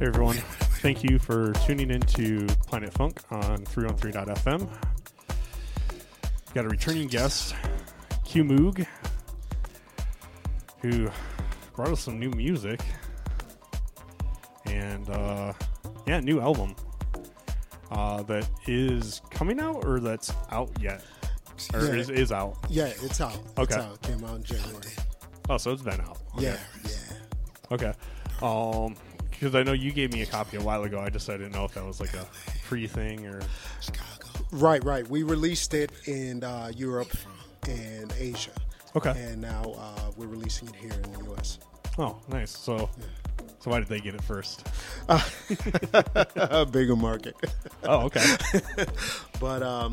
Hey everyone, thank you for tuning in to Planet Funk on 313.fm. Got a returning guest, Q Moog, who brought us some new music and new album that is coming out or that's out yet? Or is out? Yeah, it's out. Okay. It's out. It came out in January. Oh, so it's been out. Okay. Yeah. Okay. Because I know you gave me a copy a while ago. I didn't know if that was like a free thing or... Right. We released it in Europe and Asia. Okay. And now we're releasing it here in the U.S. Oh, nice. So why did they get it first? A bigger market. Oh, okay. But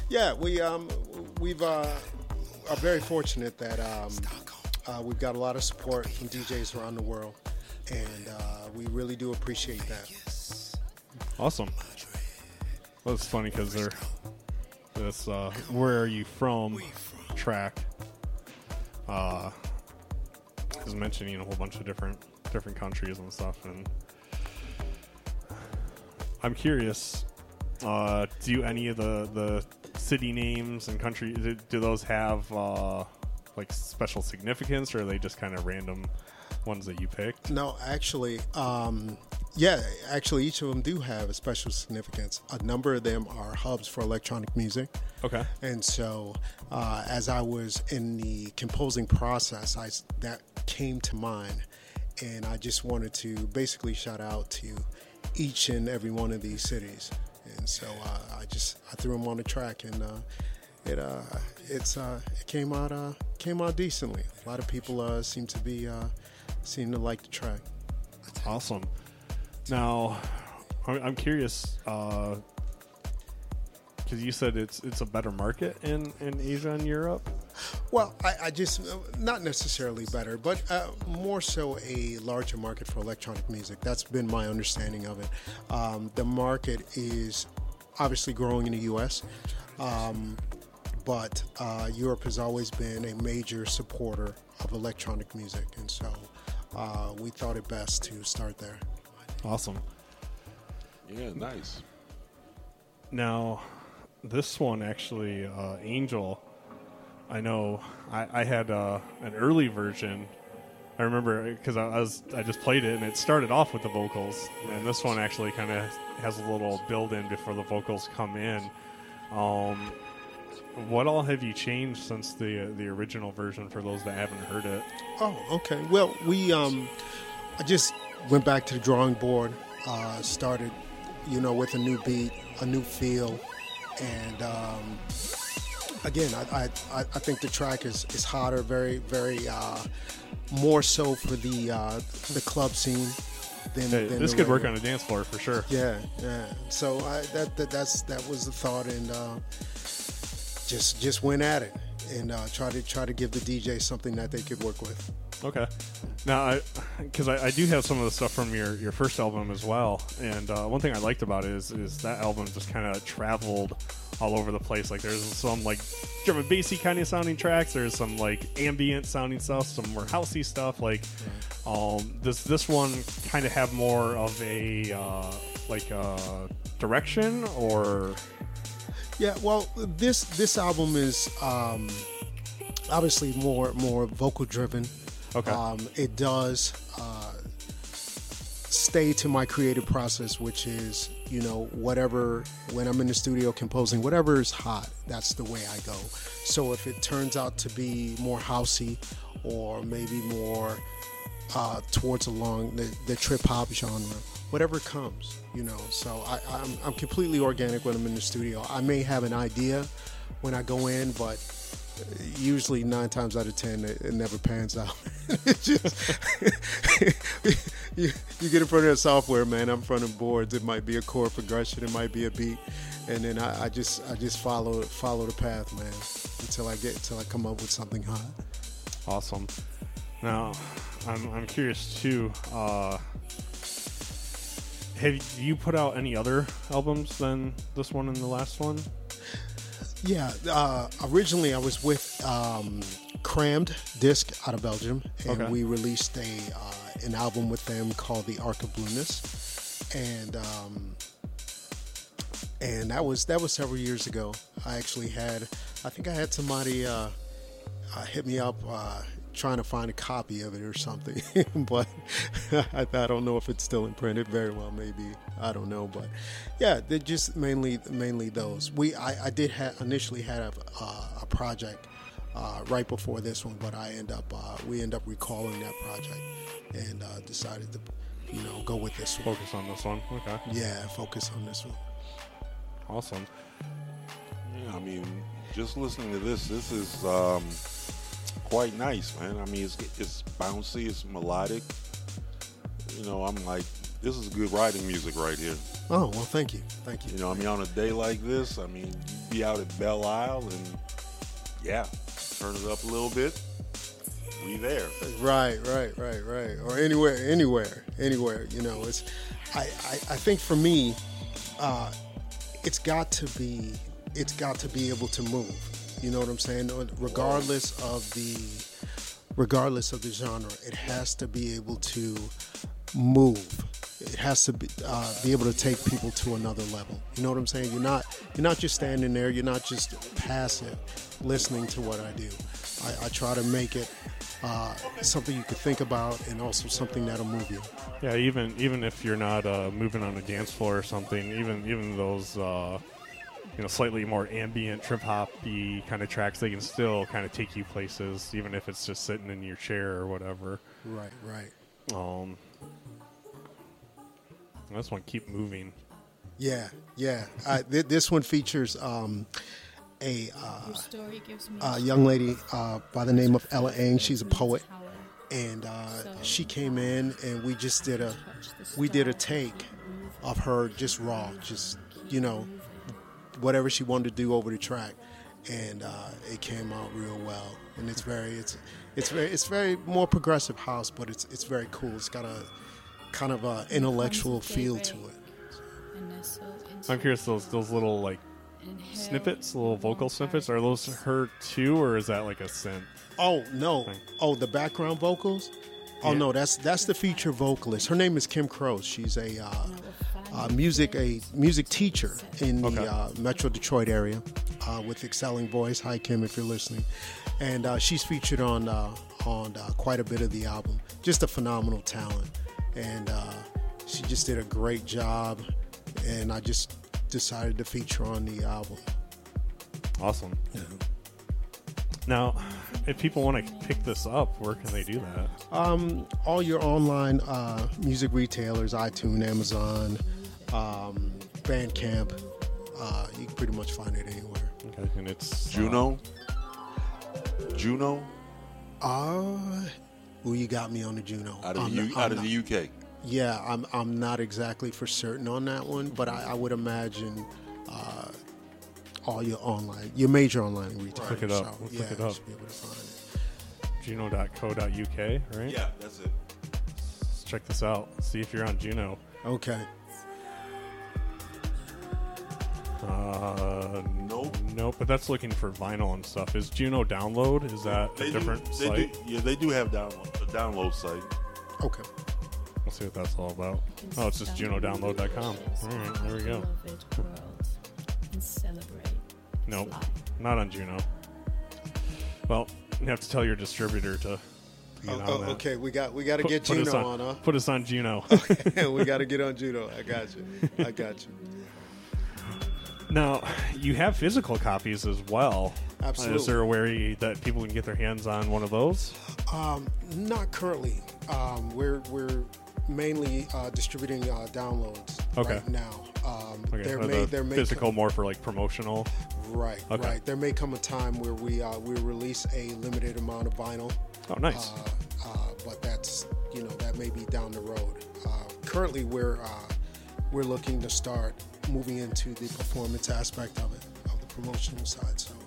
we've are very fortunate that we've got a lot of support from DJs around the world, and we really do appreciate that. Awesome. Well, it's funny because they're this "Where Are You From" track is mentioning a whole bunch of different countries and stuff, and I'm curious. Do any of the city names and country do those have like special significance, or are they just kind of random ones that you picked? No, actually, each of them do have a special significance. A number of them are hubs for electronic music. Okay. And so, as I was in the composing process, that came to mind, and I just wanted to basically shout out to each and every one of these cities. And so I threw them on the track, and it came out decently. A lot of people seem to like the track. Awesome. Now, I'm curious because you said it's a better market in Asia and Europe. Well, I just not necessarily better, but more so a larger market for electronic music. That's been my understanding of it. The market is obviously growing in the U.S., but Europe has always been a major supporter of electronic music, and so we thought it best to start there. Awesome. Yeah, nice. Now, this one actually, Angel, I know I had an early version. I remember because I just played it and it started off with the vocals, and this one actually kind of has a little build-in before the vocals come in. What all have you changed since the original version for those that haven't heard it? Oh, okay. Well, I just went back to the drawing board, started, with a new beat, a new feel, and again, I think the track is hotter, very, very more so for the club scene than this could work on a dance floor for sure. Yeah. So that was the thought, and just went at it and try to give the DJ something that they could work with. Okay. Now, because I do have some of the stuff from your first album as well, and one thing I liked about it is that album just kind of traveled all over the place. Like there's some like drum and bassy kind of sounding tracks. There's some like ambient sounding stuff, some more housey stuff. Like this one kind of have more of a direction or. Yeah, well, this album is obviously more vocal driven. Okay. It does stay to my creative process, which is, whatever, when I'm in the studio composing, whatever is hot, that's the way I go. So if it turns out to be more housey or maybe more towards along the trip hop genre, whatever comes, So I'm completely organic when I'm in the studio. I may have an idea when I go in, but usually 9 times out of 10 it never pans out. It's just you get in front of the software, man. I'm in front of boards. It might be a chord progression, it might be a beat, and then I just follow the path, man, until I come up with something hot. Awesome. Now, I'm curious too. Have you put out any other albums than this one and the last one? Yeah, originally I was with Crammed Disc out of Belgium, and we released an album with them called The Arc of Blueness. and that was several years ago. I think I had somebody hit me up trying to find a copy of it or something, but I don't know if it's still in print. It very well maybe. I don't know, but yeah, they're just mainly those. I did initially had a project right before this one, but we end up recalling that project and decided to go with this one. Focus on this one. Okay. Yeah, focus on this one. Awesome. Yeah, I mean, just listening to this is quite nice, man. I mean, it's bouncy, it's melodic. I'm like, this is good riding music right here. Oh, well, thank you. I mean, on a day like this, I mean, you'd be out at Belle Isle and, yeah, turn it up a little bit. We there. Right. Or anywhere. It's, I think for me, it's got to be able to move. You know what I'm saying? Regardless of the genre, it has to be able to move. It has to be able to take people to another level. You know what I'm saying? You're not just standing there. You're not just passive, listening to what I do. I try to make it something you could think about, and also something that'll move you. Yeah, even if you're not moving on a dance floor or something, even those slightly more ambient trip hoppy kind of tracks, they can still kind of take you places, even if it's just sitting in your chair or whatever. Right. This one, Keep Moving. Yeah. This one features a young lady by the name of Ella Eng. She's a poet, and she came in, and we did a take of her just raw, just whatever she wanted to do over the track, and it came out real well. And it's very more progressive house, but it's very cool. It's got a kind of a intellectual feel to it. I'm curious, those little like snippets, little vocal snippets, are those her too, or is that like a synth? Oh no! Oh, the background vocals. Oh no, that's the feature vocalist. Her name is Kim Crow. She's a music teacher in the Metro Detroit area with Excelling Voice. Hi Kim, if you're listening. And she's featured on quite a bit of the album. Just a phenomenal talent, and she just did a great job. And I just decided to feature on the album. Awesome. Yeah. Now, if people want to pick this up, where can they do that? All your online music retailers, iTunes, Amazon, Bandcamp. You can pretty much find it anywhere. Okay, and it's Juno. Well, you got me on the Juno. Out of the UK. Yeah, I'm not exactly for certain on that one, but I would imagine all your major online retailers. Look it up. So, Look it up. Should be able to find it. Juno.co.uk, right? Yeah, that's it. Let's check this out. See if you're on Juno. Okay. Nope, but that's looking for vinyl and stuff. Is Juno Download? Is that a different site? They do have a download site. Okay. We'll see what that's all about. Oh, it's just junodownload.com. All right, there we go. Nope, not on Juno. Well, you have to tell your distributor to get on that. Okay, we got to get Juno on, huh? Put us on Juno. Okay, we got to get on Juno. I got you. Now, you have physical copies as well. Absolutely. Is there a way that people can get their hands on one of those? Not currently. We're mainly distributing downloads right now. Okay, there may physical more for like promotional. Right. There may come a time where we release a limited amount of vinyl. Oh, nice. But that's that may be down the road. Currently, we're looking to start moving into the performance aspect of it, of the promotional side. So,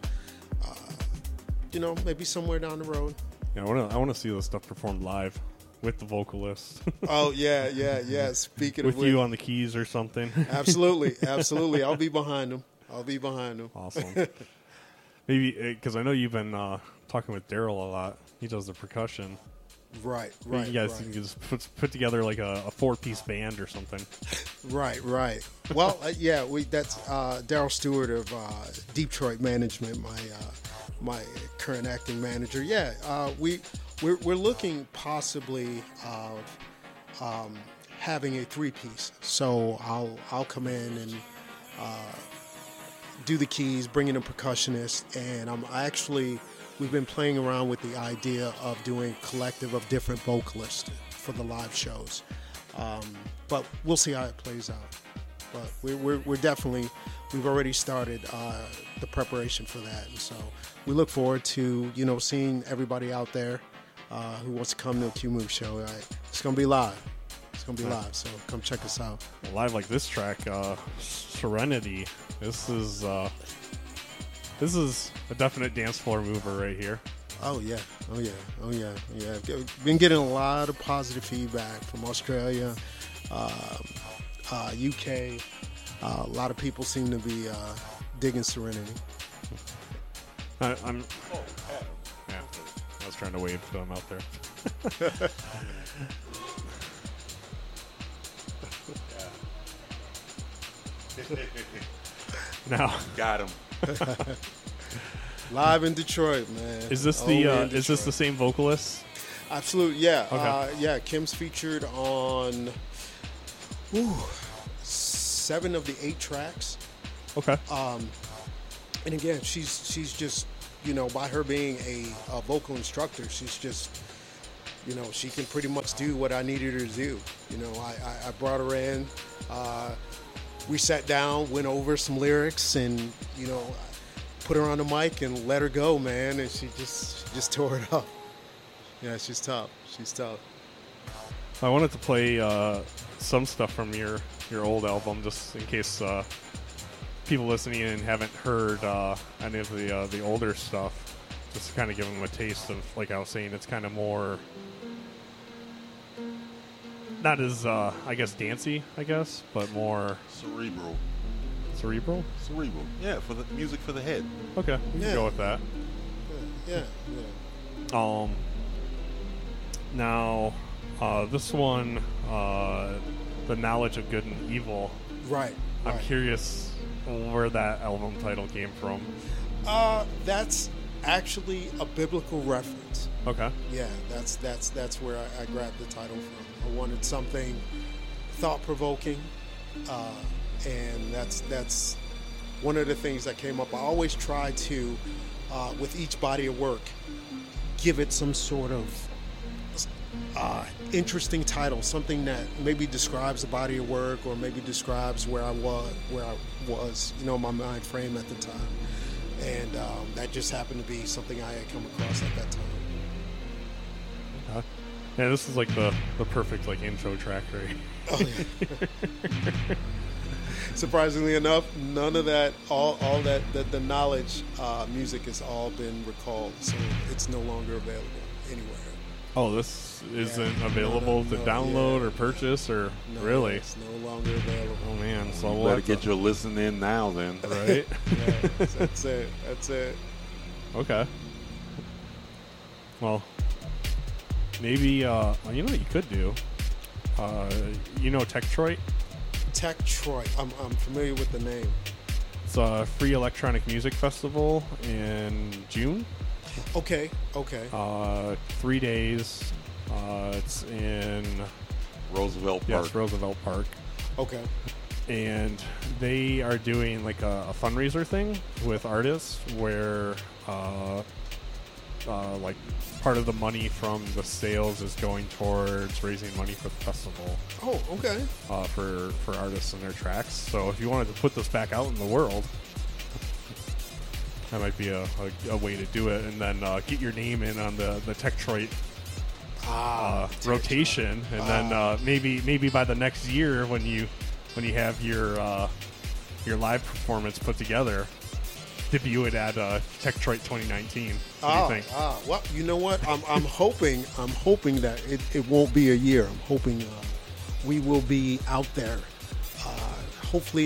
maybe somewhere down the road. Yeah, I want to see this stuff performed live with the vocalist. Oh yeah. Speaking with of you on the keys or something. Absolutely. I'll be behind them. Awesome. Maybe because I know you've been talking with Daryl a lot. He does the percussion. Right. You guys can just put together like a 4-piece band or something. Right. Well, yeah, that's Daryl Stewart of Detroit Management, my current acting manager. Yeah, we're looking possibly of having a 3-piece. So I'll come in and do the keys, bring in a percussionist, and we've been playing around with the idea of doing collective of different vocalists for the live shows. But we'll see how it plays out. But we're definitely, we've already started the preparation for that. And so we look forward to, seeing everybody out there who wants to come to a Q-Move show. It's going to be live. It's going to be live, so come check us out. Live like this track, Serenity. This is a definite dance floor mover right here. Oh yeah. Been getting a lot of positive feedback from Australia, UK. A lot of people seem to be digging Serenity. I was trying to wave to him out there. Now got him. Live in Detroit, man. Is this is this the same vocalist? Absolutely, yeah. Okay. Kim's featured on 7 of the 8 tracks. Okay. And again, she's just, by her being a vocal instructor, she's just, she can pretty much do what I needed her to do. I brought her in. We sat down, went over some lyrics, and put her on the mic and let her go, man. And she just tore it up. Yeah, she's tough. I wanted to play some stuff from your old album, just in case people listening in haven't heard any of the older stuff. Just to kind of give them a taste of, like I was saying, it's kind of more. Not as, I guess, dancey, but more... Cerebral? Cerebral. Yeah, for the music for the head. Okay, we can go with that. Yeah. Now, this one, The Knowledge of Good and Evil. Right. I'm curious where that album title came from. That's actually a biblical reference. Okay. Yeah, that's where I grabbed the title from. I wanted something thought-provoking, and that's one of the things that came up. I always try to, with each body of work, give it some sort of interesting title, something that maybe describes the body of work, or maybe describes where I was, my mind frame at the time, and that just happened to be something I had come across at that time. Yeah, this is like the perfect intro track, right? Oh, yeah. Surprisingly enough, none of that, all that the knowledge music has all been recalled, so it's no longer available anywhere. Oh, this isn't available to download or purchase, or really? It's no longer available. Oh man, so you better get your listen in now, then. Right? Yeah, that's it. Okay. Well, maybe you know what you could do. Tektroit? Tektroit. I'm familiar with the name. It's a free electronic music festival in June. Okay. 3 days. It's in Roosevelt Park. Yes, Roosevelt Park. Okay. And they are doing like a fundraiser thing with artists where like part of the money from the sales is going towards raising money for the festival. Oh, okay. For artists and their tracks. So if you wanted to put this back out in the world, that might be a way to do it, and then get your name in on the Tektroit rotation, and then maybe by the next year when you have your live performance put together, debut it at Tektroit 2019. What do you think? Well, you know what? I'm hoping that it won't be a year. I'm hoping we will be out there. Hopefully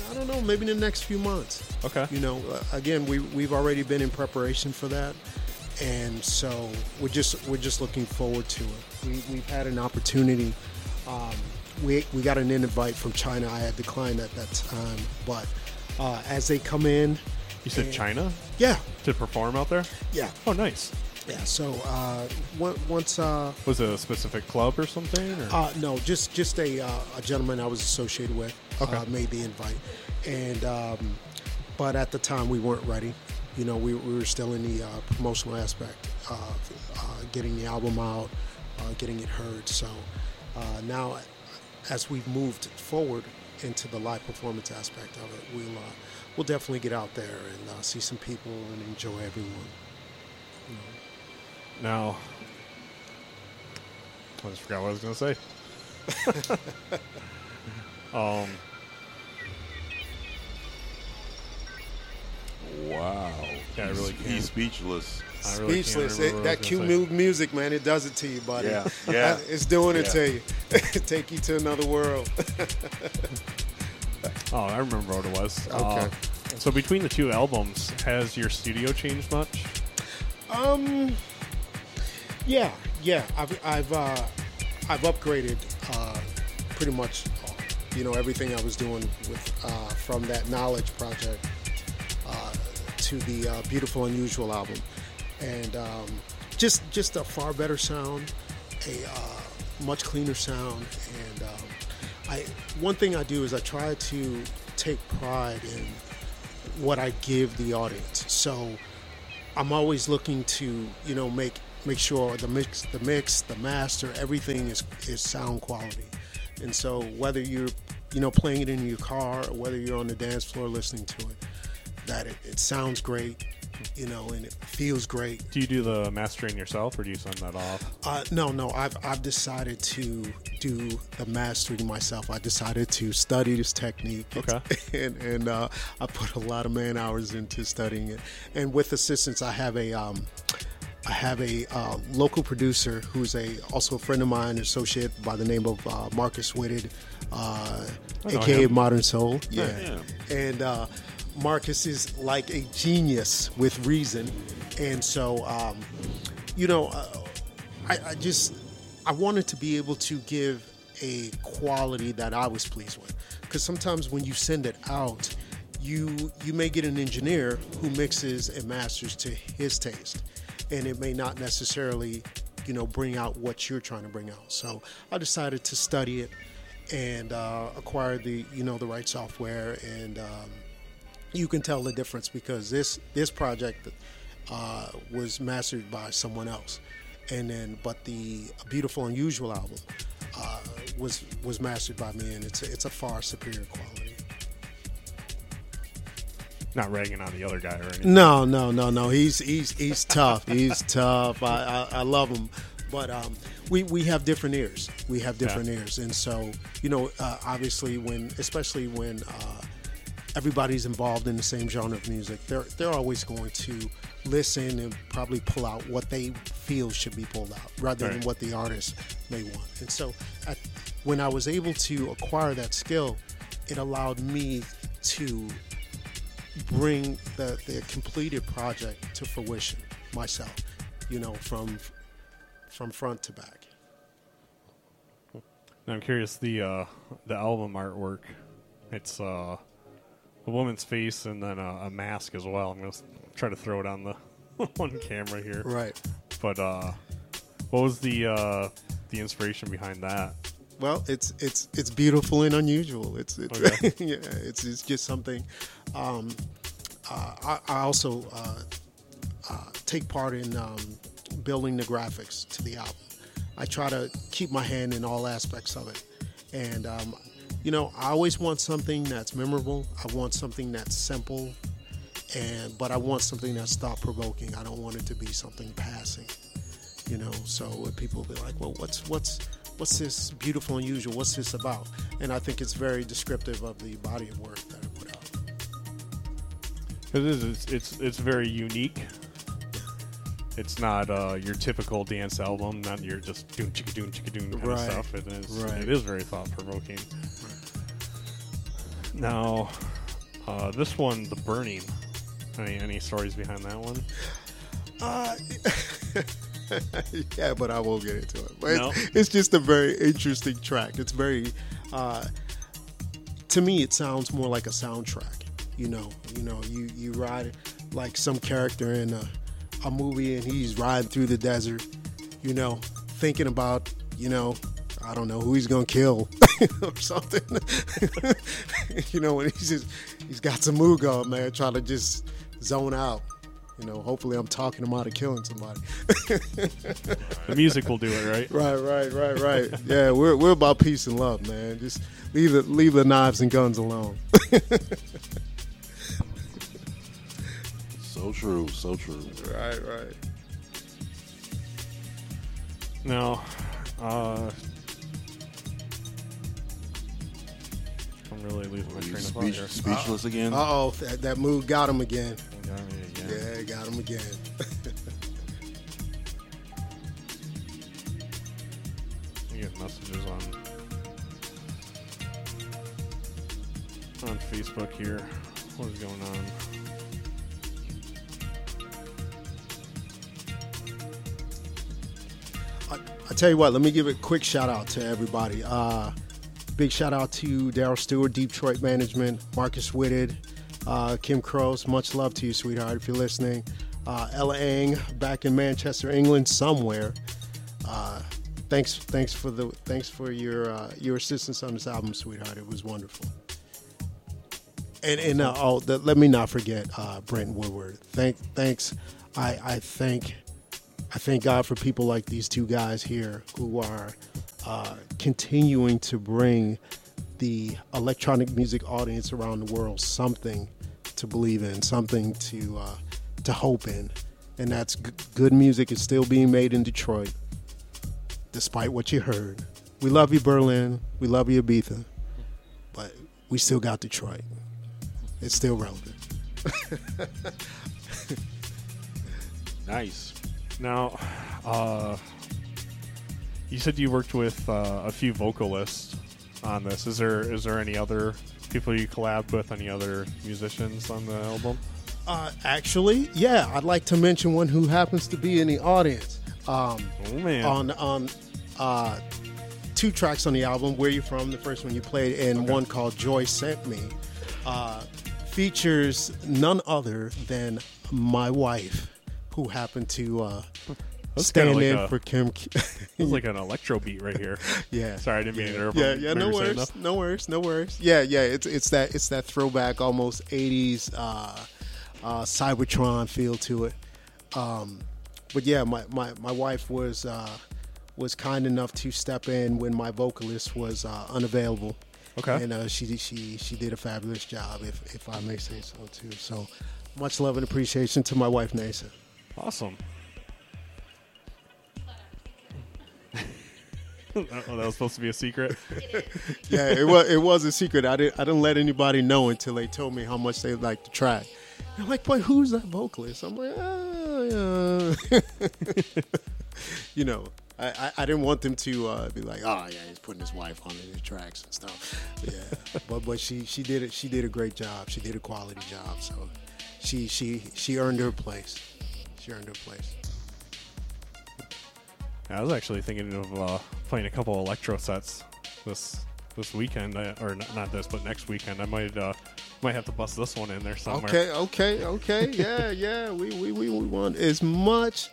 maybe in the next few months. Okay. Again, we've already been in preparation for that, and so we're just looking forward to it. We've had an opportunity. We got an invite from China. I had declined at that time, but as they come in, You said China yeah, to perform out there? yeah, Oh, nice. yeah. So once Was it a specific club or something? Or? no, just a gentleman I was associated with made the invite, and but at the time we weren't ready. You know, we were still in the promotional aspect of getting the album out, getting it heard. So now, as we've moved forward into the live performance aspect of it, we'll definitely get out there and see some people and enjoy everyone. You know. Now, I just forgot what I was going to say. Wow. Yeah, I really can't. He's speechless. I really can't Speechless. remember what I That was cue gonna say. move music, man, it does it to you, buddy. Yeah, yeah. It's doing it Yeah. to you. Take you to another world. Oh, I remember what it was. Okay. So between the two albums, has your studio changed much? Yeah. I've upgraded pretty much, everything I was doing with from that Knowledge project to the Beautiful Unusual album, and just a far better sound, a much cleaner sound, and one thing I do is I try to take pride in what I give the audience. So I'm always looking to make sure the mix, the master, everything is sound quality. And so whether you're playing it in your car or whether you're on the dance floor listening to it, that it sounds great, and it feels great. Do you do the mastering yourself, or do you send that off? No. I've decided to do the mastering myself. I decided to study this technique. Okay. And I put a lot of man hours into studying it. And with assistance, I have a local producer who's also a friend of mine, associate by the name of Marcus Whitted, aka him. Modern Soul. Yeah. And Marcus is like a genius with reason, and so I wanted to be able to give a quality that I was pleased with, because sometimes when you send it out, you may get an engineer who mixes and masters to his taste, and it may not necessarily bring out what you're trying to bring out. So I decided to study it and acquire the the right software, and you can tell the difference because this project was mastered by someone else, but the Beautiful Unusual album was mastered by me, and it's a far superior quality. Not ragging on the other guy or anything. No. He's tough. He's tough. I love him, but we have different ears. We have different ears, and so obviously especially when everybody's involved in the same genre of music, they're always going to listen and probably pull out what they feel should be pulled out rather than what the artist may want. And so when I was able to acquire that skill, it allowed me to bring the completed project to fruition myself, from front to back. Now I'm curious, the album artwork, it's a woman's face and then a mask as well. I'm going to try to throw it on the one camera here. Right. But what was the inspiration behind that? Well, it's beautiful and unusual. It's Okay. yeah, it's just something. I also take part in building the graphics to the album. I try to keep my hand in all aspects of it, and I always want something that's memorable. I want something that's simple, but I want something that's thought-provoking. I don't want it to be something passing, So people will be like, "Well, what's this Beautiful Unusual? What's this about?" And I think it's very descriptive of the body of work that I put out. It's very unique. It's not your typical dance album. Not your just doom chicka doom kind of stuff. It is very thought provoking. Now, this one, The Burning. Any stories behind that one? Yeah, but I won't get into it. But No? it's just a very interesting track. It's very, to me, it sounds more like a soundtrack. You ride like some character in a movie, and he's riding through the desert, thinking about, I don't know who he's gonna kill or something. And he's got some mood going, man, trying to just zone out. Hopefully I'm talking him out of killing somebody. The music will do it, right? Right. Yeah, we're about peace and love, man. Just leave the knives and guns alone. So true. Right. Now, I'm really losing my train of thought here. Speechless again? Uh-oh, that mood got him again. Got me again. Yeah, got him again. We get messages on Facebook here. What is going on? I tell you what, let me give a quick shout out to everybody. Big shout out to Daryl Stewart, Detroit Management, Marcus Whitted, Kim Crows. Much love to you, sweetheart, if you're listening. Ella Ang, back in Manchester, England, somewhere. Thanks for your assistance on this album, sweetheart. It was wonderful. And let me not forget Brent Woodward. Thanks. I thank God for people like these two guys here who are continuing to bring the electronic music audience around the world something to believe in, something to hope in, and that's good music is still being made in Detroit, despite what you heard. We love you, Berlin. We love you, Ibiza, but we still got Detroit. It's still relevant. Nice. Now, you said you worked with a few vocalists on this. Is there any other people you collabed with? Any other musicians on the album? Actually, yeah, I'd like to mention one who happens to be in the audience. Oh man! On two tracks on the album, "Where You From," the first one you played, and one called "Joy Sent Me," features none other than my wife, who happened to stand like in for Kim. It's like an electro beat right here. Yeah. Sorry, I didn't mean to interrupt. Yeah. No worries. Yeah. It's that throwback, almost '80s Cybertron feel to it. But yeah, my wife was kind enough to step in when my vocalist was unavailable. Okay. And she did a fabulous job, if I may say so too. So much love and appreciation to my wife, Nasa. Awesome. Oh, that was supposed to be a secret. Yeah, it was a secret. I didn't let anybody know until they told me how much they liked the track. They're like, "Boy, who's that vocalist?" I'm like, "Oh, yeah." I didn't want them to be like, "Oh yeah, he's putting his wife on his tracks and stuff." Yeah, but she did it. She did a great job. She did a quality job. So she earned her place. She earned her place. I was actually thinking of playing a couple electro sets this weekend, or not this, but next weekend. I might have to bust this one in there somewhere. Okay. Yeah. We want as much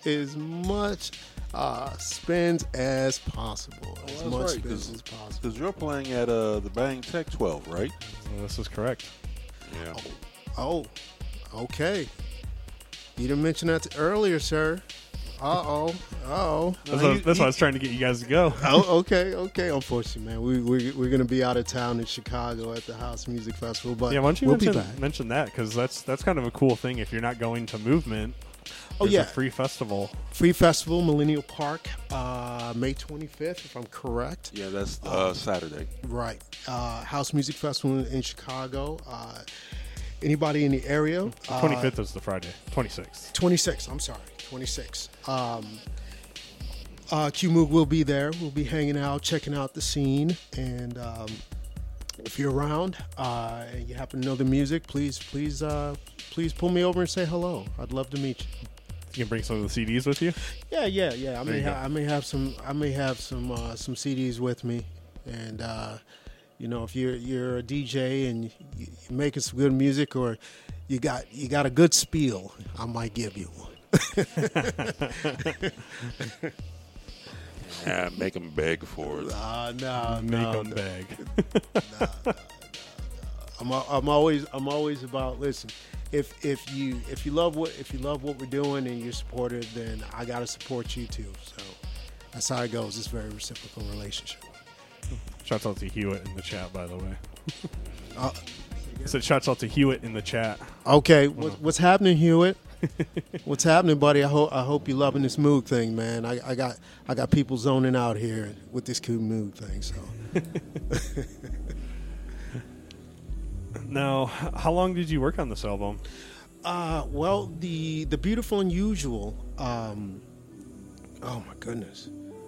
spins as possible. As much spins as possible. Because you're playing at the Bang Tech 12, right? This is correct. Yeah. Oh, okay. You didn't mention that earlier, sir. Uh-oh. That's why I was trying to get you guys to go. Oh, okay. Unfortunately, man, we're gonna be out of town in Chicago at the House Music Festival, but Yeah, why don't you we'll mention that, because that's kind of a cool thing. If you're not going to Movement, Oh, there's yeah. a free festival. Free festival, Millennial Park, May 25th, if I'm correct. Yeah, that's Saturday. Right. House Music Festival in Chicago. Anybody in the area? 25th is the Friday. 26th. 26. I'm sorry. 26. Q-Moog will be there. We'll be hanging out, checking out the scene. And if you're around and you happen to know the music, please pull me over and say hello. I'd love to meet you. You can bring some of the CDs with you. Yeah. I you go. may have some CDs with me, and if you're a DJ and you're making some good music, or you got a good spiel, I might give you one. Yeah, make them beg for it. No, Make them beg. I'm always about, listen. If you love what we're doing and you're supportive, then I gotta support you too. So that's how it goes. It's a very reciprocal relationship. Shouts out to Hewitt in the chat, by the way. I said shouts out to Hewitt in the chat. Okay, what's happening, Hewitt? What's happening, buddy? I hope you're loving this Moog thing, man. I got people zoning out here with this cool Moog thing. So Now, how long did you work on this album? well, the Beautiful Unusual. Oh my goodness,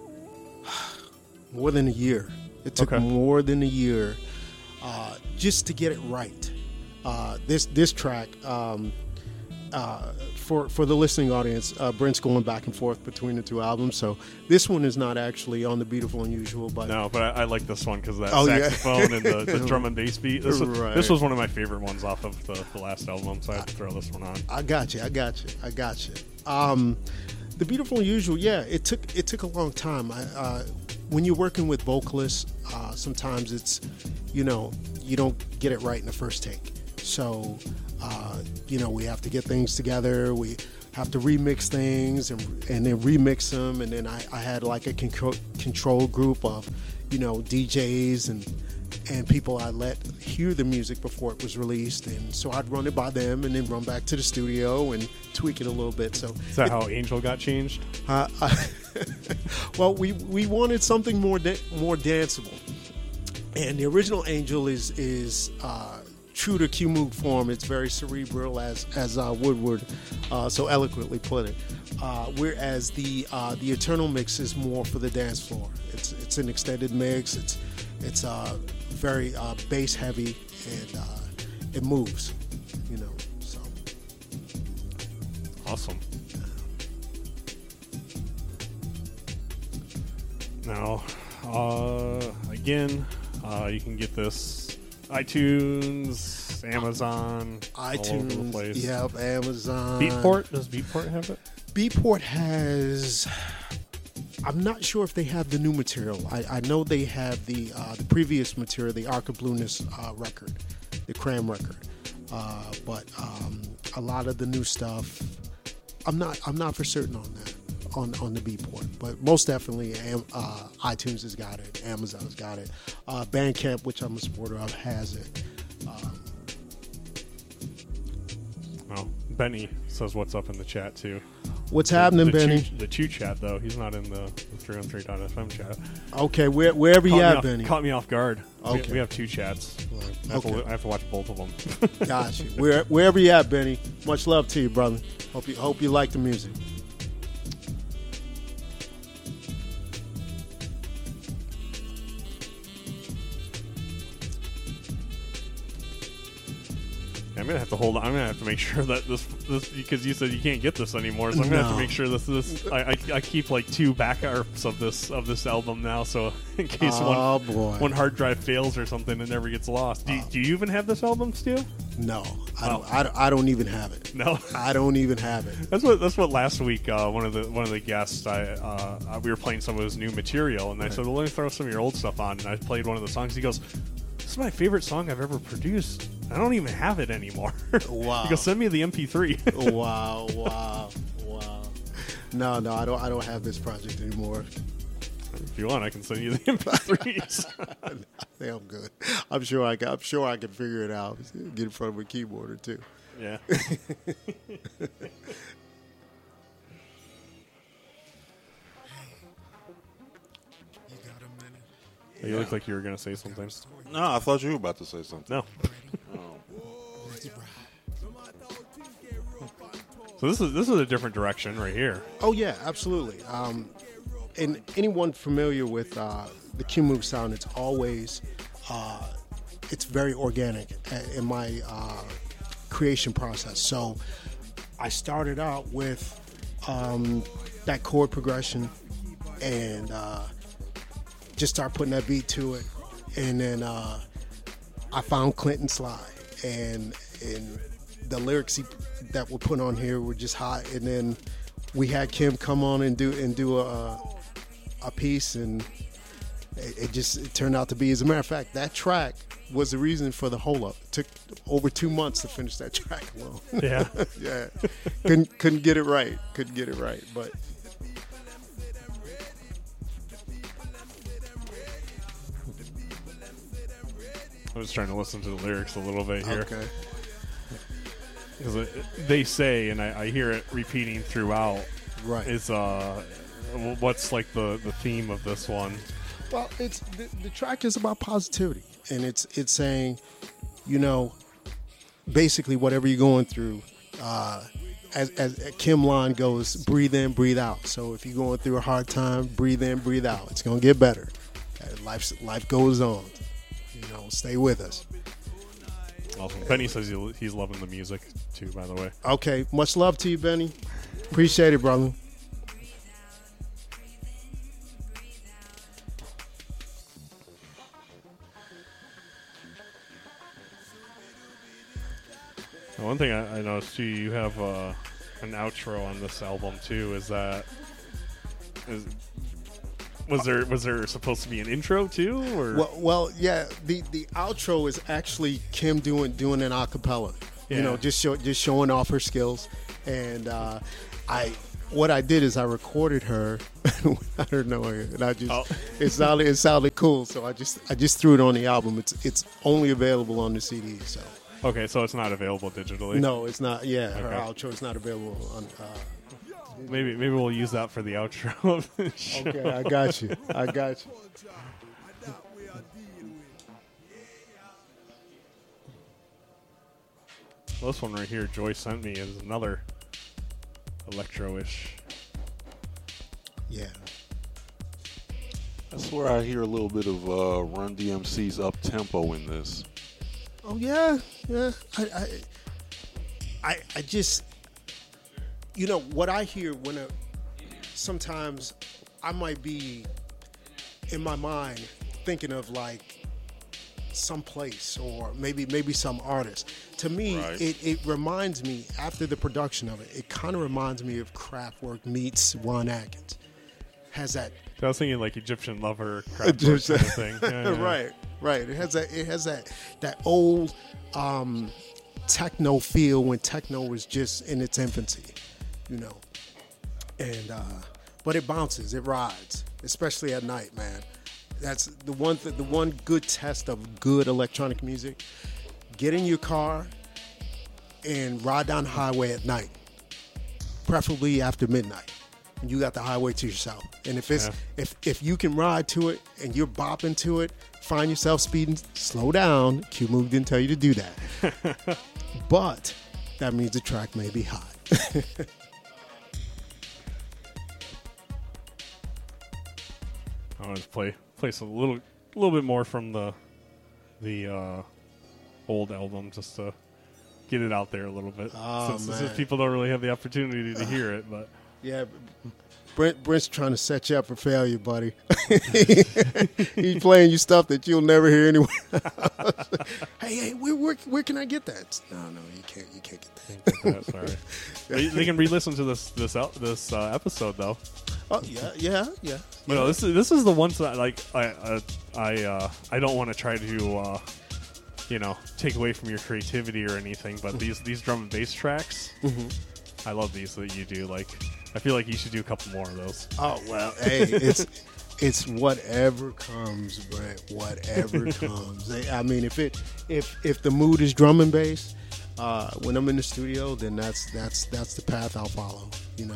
more than a year. It took Okay. more than a year just to get it right. This track. For the listening audience, Brent's going back and forth between the two albums, so this one is not actually on the Beautiful Unusual, but No, but I like this one because that Oh, yeah. saxophone and the drum and bass beat. This Right. was one of my favorite ones off of the last album, so I had to throw this one on. I got you. The Beautiful Unusual, yeah, it took a long time. When you're working with vocalists, sometimes it's you don't get it right in the first take. So we have to get things together. We have to remix things and then remix them. And then I had like a control group of DJs and people I let hear the music before it was released, and so I'd run it by them and then run back to the studio and tweak it a little bit. So Is that how Angel got changed? well, we wanted something more danceable, and the original Angel is true to Q-Moog form. It's very cerebral, as Woodward so eloquently put it. Whereas the Eternal mix is more for the dance floor. It's an extended mix. It's very bass heavy, and it moves. So Awesome. Now, again, you can get this iTunes, Amazon, all over the place. Yep, Amazon. Beatport? Does Beatport have it? Beatport has. I'm not sure if they have the new material. I know they have the previous material, the Arc of Blueness record, the Cram record. But a lot of the new stuff, I'm not for certain on that, on the Beatport. But most definitely, iTunes has got it, Amazon's got it, Bandcamp, which I'm a supporter of, has it. Oh, Benny says what's up in the chat too. What's happening, Benny? The Chew chat though, he's not in the 313.fm chat. Okay, wherever you at, Benny? Caught me off guard. Okay. We have two chats. I have to watch both of them. Gotcha. Wherever you at, Benny. Much love to you, brother. Hope you like the music. I'm gonna have to hold on. I'm gonna have to make sure that this because you said you can't get this anymore, so I'm gonna have to make sure this. I keep like two backups of this album now, so in case one hard drive fails or something, it never gets lost. Do you even have this album, Stu? No, I don't even have it. No, I don't even have it. That's what last week one of the guests we were playing some of his new material, and I said, well, let me throw some of your old stuff on, and I played one of the songs. He goes, this is my favorite song I've ever produced. I don't even have it anymore. Wow. He goes, send me the MP3. Wow. No, I don't have this project anymore. If you want, I can send you the MP3s. I think I'm good. I'm sure I can figure it out. Get in front of a keyboard or two. Yeah. You look like you were going to say something. No, I thought you were about to say something. No. So this is a different direction right here. Oh yeah, absolutely. And anyone familiar with the Q-Moog sound, it's always it's very organic in my creation process. So I started out with that chord progression and just start putting that beat to it. And then I found Clinton Sly, and the lyrics that were put on here were just hot. And then we had Kim come on and do a piece, and it turned out to be. As a matter of fact, that track was the reason for the hold up. It took over 2 months to finish that track alone. Yeah. Yeah. Couldn't get it right. But I was trying to listen to the lyrics a little bit here. okay. Because they say, and I hear it repeating throughout, Right. is what's like the theme of this one? Well, it's the track is about positivity, and it's saying, basically whatever you're going through, as Kim line goes, breathe in, breathe out. So if you're going through a hard time, breathe in, breathe out. It's gonna get better. Life goes on. Stay with us. Awesome. Benny says he's loving the music too, by the way. Okay, much love to you, Benny. Appreciate it, brother. One thing I noticed too, you have an outro on this album too. Was there supposed to be an intro too? Or Well, yeah. The outro is actually Kim doing an acapella. Yeah. Just showing off her skills. And what I did is I recorded her without her knowing it, and it sounded cool. So I just threw it on the album. It's only available on the CD. So okay, so it's not available digitally. no, it's not. Yeah, her Okay. outro is not available on. Maybe we'll use that for the outro of the show. Okay, I got you. This one right here, Joy sent me, is another electro-ish. Yeah. I swear I hear a little bit of Run DMC's up tempo in this. Oh yeah. I just, what I hear when sometimes I might be in my mind thinking of like some place or maybe some artist. To me, Right. it reminds me, after the production of it, it kind of reminds me of Kraftwerk meets Ron Atkins. Has that So I was thinking like Egyptian Lover, Kraftwerk kind of thing. Yeah. right. It has that old techno feel when techno was just in its infancy, and but it bounces, it rides, especially at night, man. That's the one good test of good electronic music. Get in your car and ride down the highway at night, preferably after midnight. And you got the highway to yourself. And if you can ride to it and you're bopping to it, find yourself speeding, slow down. Q-Move didn't tell you to do that. But that means the track may be hot. I want to play a little bit more from the old album just to get it out there a little bit. Oh, since man. people don't really have the opportunity to hear it, but Yeah, Brent's trying to set you up for failure, buddy. He's playing you stuff that you'll never hear anywhere else. Hey, where can I get that? No, you can't get that. that's all right. They can re-listen to this episode though. Oh yeah. But no, this is the ones that I don't want to try to take away from your creativity or anything. But these drum and bass tracks, I love these that you do. Like, I feel like you should do a couple more of those. Oh well, hey, it's whatever comes, Brent. Whatever comes. I mean, if the mood is drum and bass, when I'm in the studio, then that's the path I'll follow.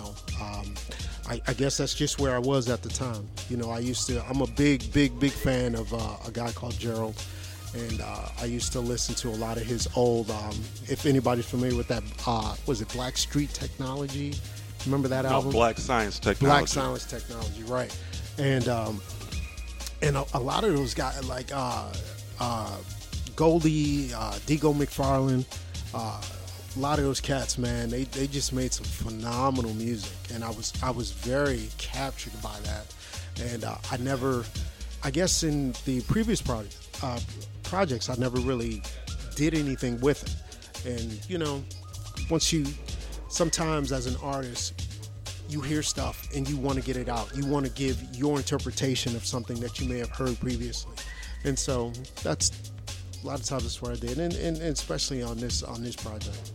I guess that's just where I was at the time. I'm a big fan of a guy called Gerald, and I used to listen to a lot of his old. If anybody's familiar with that, was it Black Street Technology? Remember that album? Black Science Technology. Black Science Technology, right? And a lot of those guys like Goldie, Digo McFarlane, a lot of those cats, man, they just made some phenomenal music, and I was very captured by that. And I guess in the previous projects, I never really did anything with it. And sometimes as an artist, you hear stuff and you want to get it out. You want to give your interpretation of something that you may have heard previously. And so that's a lot of times that's what I did, and especially on this project.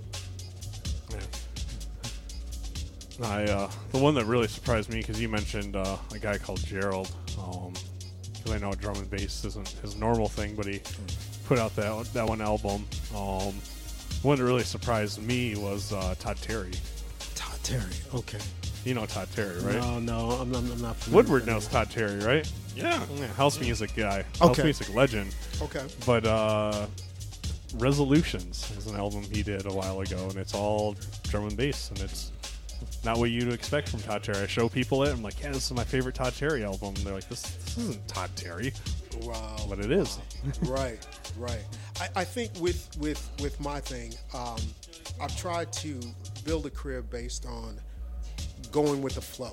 Yeah. The one that really surprised me, because you mentioned a guy called Gerald, because I know drum and bass isn't his normal thing, but he put out that one album. The one that really surprised me was Todd Terry. Todd Terry, okay. You know Todd Terry, right? No, I'm not familiar. Woodward knows Todd Terry, right? Yeah. House music guy. House music legend. Okay. But Resolutions is an album he did a while ago, and it's all drum and bass, and it's not what you'd expect from Todd Terry. I show people it, I'm like, yeah, this is my favorite Todd Terry album. And they're like, this isn't Todd Terry. Wow. But it is. Right. I think with my thing, I've tried to build a career based on going with the flow.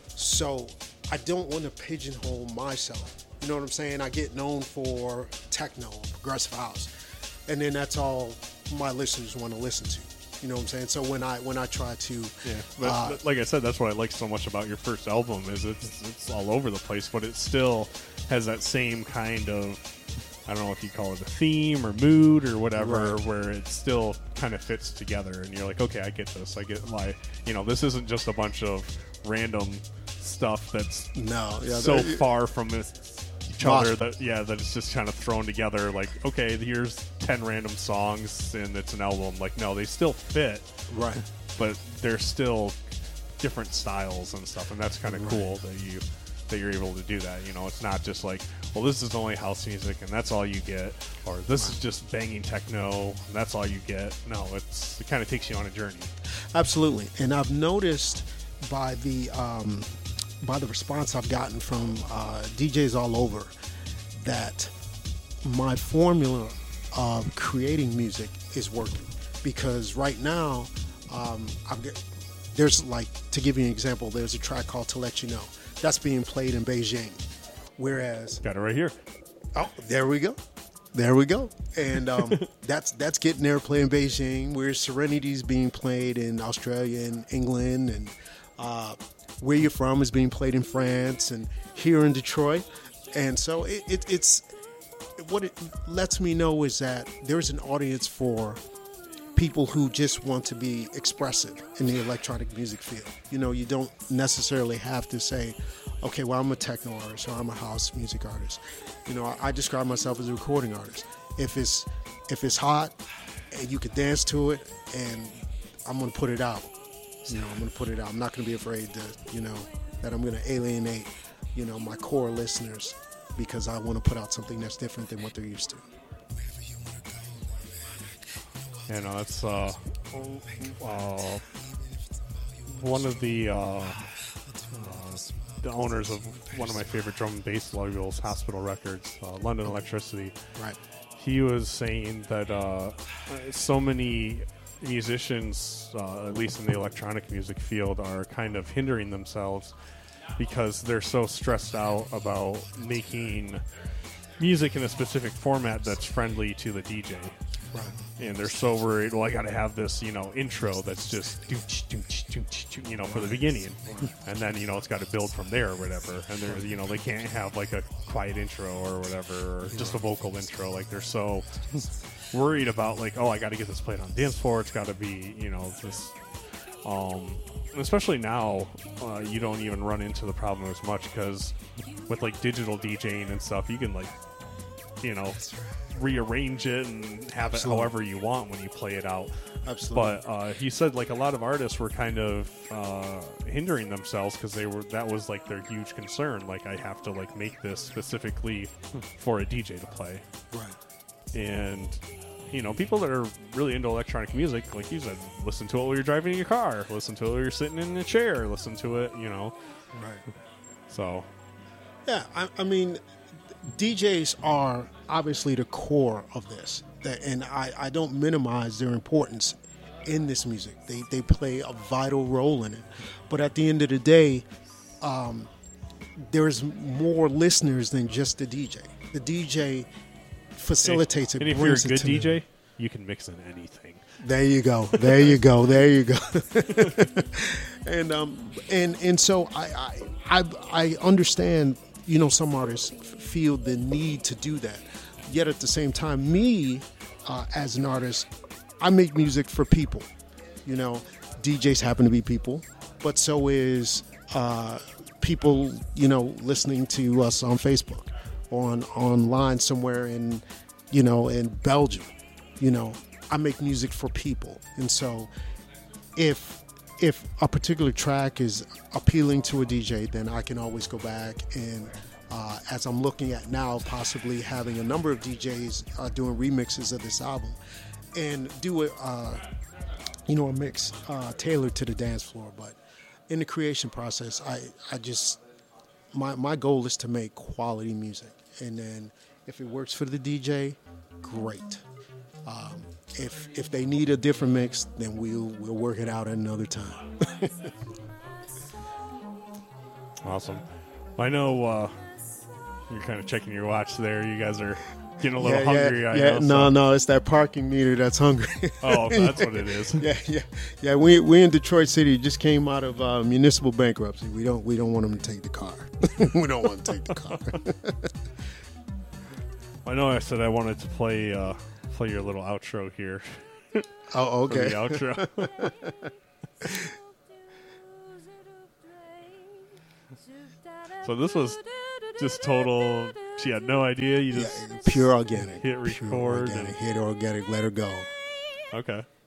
So I don't want to pigeonhole myself. You know what I'm saying? I get known for techno, progressive house, and then that's all my listeners want to listen to. You know what I'm saying? So when I try to, but like I said, that's what I like so much about your first album is it's all over the place, but it still has that same kind of, I don't know if you call it a theme or mood or whatever, right, where it still kind of fits together, and you're like, okay, I get this. I get why, this isn't just a bunch of random stuff that's so far from each other that it's just kind of thrown together. Like, okay, here's 10 random songs and it's an album. Like, no, they still fit, right? But they're still different styles and stuff, and that's kind of cool that you're able to do that. It's not just like, well, this is only house music and that's all you get, or this is just banging techno and that's all you get. No, it kind of takes you on a journey. Absolutely. And I've noticed by the response I've gotten from DJs all over that my formula of creating music is working, because right now there's, like, to give you an example, there's a track called To Let You Know that's being played in Beijing, whereas got it right here. Oh, there we go. And that's getting airplay in Beijing, where Serenity's being played in Australia and England, and Where You're From is being played in France and here in Detroit. And so it's what it lets me know is that there's an audience for people who just want to be expressive in the electronic music field. You don't necessarily have to say, okay, well, I'm a techno artist or I'm a house music artist. I describe myself as a recording artist. If it's hot and you can dance to it, and I'm going to put it out. I'm going to put it out. I'm not going to be afraid to, that I'm going to alienate, my core listeners, because I want to put out something that's different than what they're used to. That's one of the owners of one of my favorite drum and bass labels, Hospital Records, London Electricity. Right. He was saying that so many musicians, at least in the electronic music field, are kind of hindering themselves because they're so stressed out about making music in a specific format that's friendly to the DJ. Right. And they're so worried, well, I got to have this, intro that's just, for the beginning. And then, it's got to build from there or whatever. And they're, they can't have like a quiet intro or whatever, or just a vocal intro. Like, they're so worried about, like, oh, I got to get this played on dance floor. It's got to be, this, especially now, you don't even run into the problem as much, because with like digital DJing and stuff, you can like, rearrange it and have it however you want when you play it out. Absolutely. But he said, like, a lot of artists were kind of hindering themselves because that was like their huge concern. Like, I have to like make this specifically for a DJ to play. Right. And people that are really into electronic music, like you said, listen to it while you're driving in your car, listen to it while you're sitting in a chair, listen to it, Right. So. Yeah, I mean, DJs are obviously the core of this, and I don't minimize their importance in this music. They play a vital role in it. But at the end of the day, there's more listeners than just the DJ. The DJ facilitates it. And if you're a brings it good to DJ, you can mix in anything. There you go. There you go. There you go. and so I understand. You know, some artists feel the need to do that. Yet at the same time, me as an artist, I make music for people. You know, DJs happen to be people, but so is people. You know, listening to us on Facebook or online somewhere in Belgium. You know, I make music for people, and so if a particular track is appealing to a DJ, then I can always go back and, as I'm looking at now, possibly having a number of DJs doing remixes of this album, and do a mix tailored to the dance floor. But in the creation process, I just my goal is to make quality music, and then if it works for the DJ, great. If they need a different mix, then we'll work it out at another time. Awesome. I know you're kind of checking your watch there. You guys are getting a little hungry. I know, No, it's that parking meter that's hungry. Oh, that's what it is. Yeah. We in Detroit City just came out of municipal bankruptcy. We don't want them to take the car. We don't want to take the car. I know. I said I wanted to play your little outro here. Oh, okay. For the outro. So this was just total. She had no idea. You just pure organic. hit record. Hit organic. Let her go. Okay.